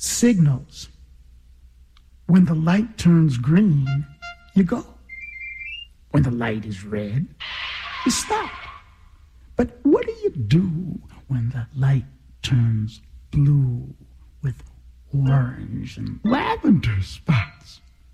signals. When the light turns green, you go. When the light is red, you stop. But what do you do when the light turns blue with orange and lavender spots?